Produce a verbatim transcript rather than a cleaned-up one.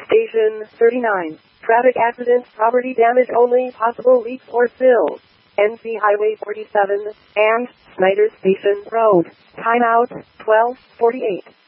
Station thirty-nine. Traffic accidents, property damage only, possible leaks or spills. N C Highway forty-seven and Snyder Station Road. Timeout twelve forty-eight.